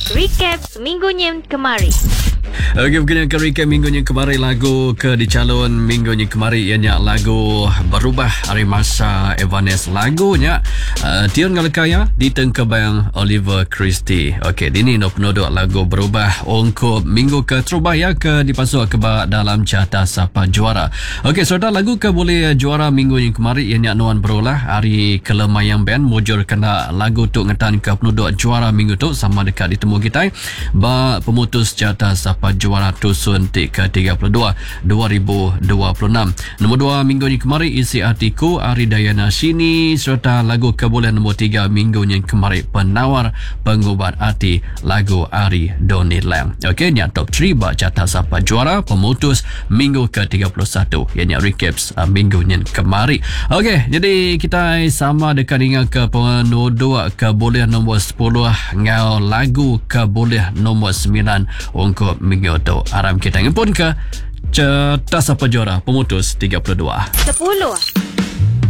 Recap minggunya kemarin. Okey, berkenaan ke recap minggunya kemarin, lagu ke di calon minggunya kemarin ianya lagu Berubah Hari Masa Evanes. Lagunya Tion Ngalekaya ditengkebang Oliver Christie. Okey, dini no penodok lagu Berubah untuk minggu ke terubah ke dipasuk ke dalam carta Sapa Juara. Okey, saudara, lagu ke boleh juara minggu yang kemarin ianya Nuan Berulah hari Kelemayang Band mujur kena lagu tu ngetan ke penodok juara minggu tu sama dekat ditemu kita ba pemutus carta Sapa Juara Tusun ke-32 2026. Nombor 2 minggu yang kemarin isi artiku Ari Dayana Sini serta lagu kebolehan nombor 3 minggu yang kemarin Penawar Pengubat Arti lagu Ari Doni Lam. Okey, ni top 3 ba carta Sapa Juara pemutus minggu ke-31 ianya recaps minggu yang kemarin. Okey, jadi kita sama dekat dengan ke penodok kebolehan nombor 10 ngau lagu kebolehan nombor 9 untuk minggu tu. Aram kita ngepun ke carta Sapa Juara pemutus 32. 10.